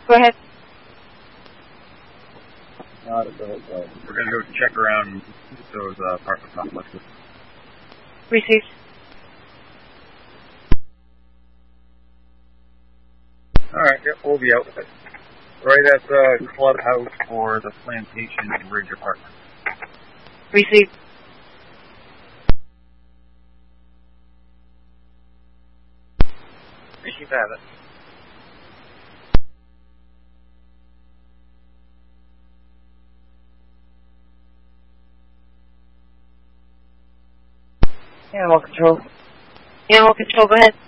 Go ahead. We're going to go check around those apartment complexes. Received. Alright, yep, we'll be out with it. Right at the clubhouse for the Plantation Ridge apartment. Received. Receive have it. Animal control. Animal control, go ahead.